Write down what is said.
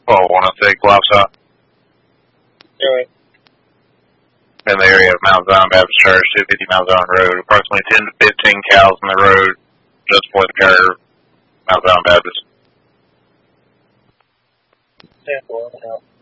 Oh, 106 Lopsaw. Right. In the area of Mount Zion Baptist Church, 250 Mount Zion Road. Approximately 10 to 15 cows on the road just before the carrier, Mount Zion Baptist. 10-4,